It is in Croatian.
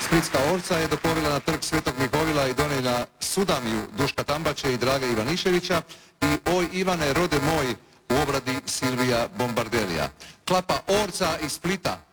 Splitska orca je doplovila na trg Svetog Mihovila i donijela Sudamiju Duška Tambače i Drage Ivaniševića i Oj Ivane rode moj u obradi Silvija Bombardelija. Klapa orca iz Splita